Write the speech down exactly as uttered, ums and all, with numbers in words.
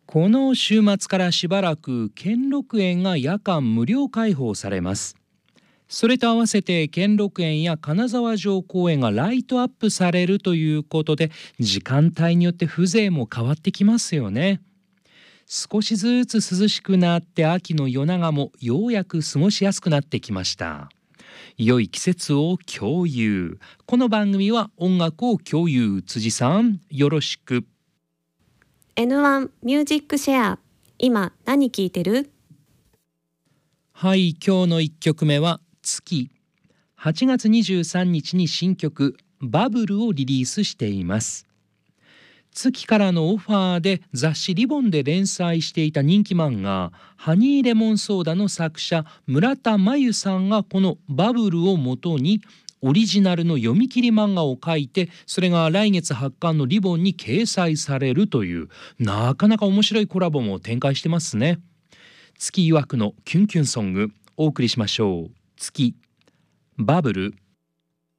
この週末からしばらく兼六園が夜間無料開放されます。それと合わせて兼六園や金沢城公園がライトアップされるということで、時間帯によって風情も変わってきますよね。少しずつ涼しくなって秋の夜長もようやく過ごしやすくなってきました。良い季節を共有。この番組は音楽を共有。辻さん、よろしく。 エヌワン ミュージックシェア。今何聴いてる？ はい、今日のいっきょくめは月。はちがつにじゅうさんにちに新曲バブルをリリースしています。月からのオファーで雑誌リボンで連載していた人気漫画ハニーレモンソーダの作者村田真由さんがこのバブルをもとにオリジナルの読み切り漫画を書いて、それが来月発刊のリボンに掲載されるという、なかなか面白いコラボも展開してますね。月曰くのキュンキュンソングお送りしましょう。月バブル。